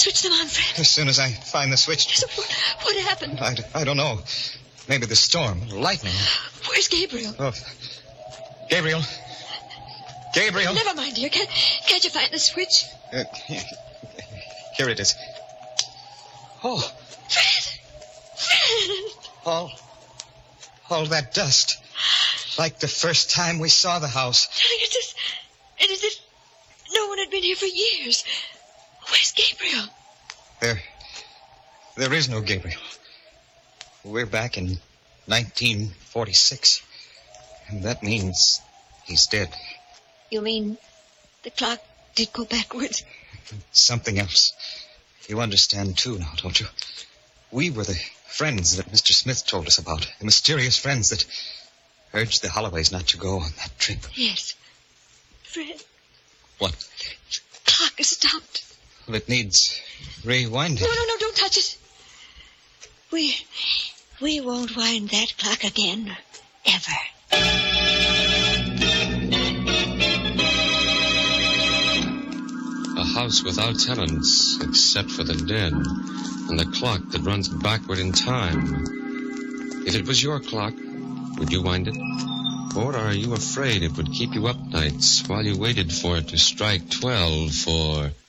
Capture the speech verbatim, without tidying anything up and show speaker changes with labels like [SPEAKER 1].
[SPEAKER 1] Switch them on, Fred.
[SPEAKER 2] As soon as I find the switch.
[SPEAKER 1] So what, what happened?
[SPEAKER 2] I, I don't know. Maybe the storm, lightning.
[SPEAKER 1] Where's Gabriel?
[SPEAKER 2] Oh, Gabriel. Gabriel.
[SPEAKER 1] Never mind, dear. Can't, can't you find the switch?
[SPEAKER 2] Uh, here it is. Oh.
[SPEAKER 1] Fred! Fred!
[SPEAKER 2] All, all that dust. Like the first time we saw the house.
[SPEAKER 1] It's as, it's as if no one had been here for years. Where's Gabriel?
[SPEAKER 2] There, there is no Gabriel. We're back in nineteen forty-six. And that means he's dead.
[SPEAKER 1] You mean the clock did go backwards?
[SPEAKER 2] Something else. You understand, too, now, don't you? We were the friends that Mister Smith told us about. The mysterious friends that urged the Holloways not to go on that trip.
[SPEAKER 1] Yes. Fred.
[SPEAKER 2] What?
[SPEAKER 1] The clock is stopped.
[SPEAKER 2] Well, it needs rewinding.
[SPEAKER 1] No, no, no, don't touch it. We, we won't wind that clock again, ever.
[SPEAKER 3] A house without tenants, except for the dead, and the clock that runs backward in time. If it was your clock, would you wind it? Or are you afraid it would keep you up nights while you waited for it to strike twelve for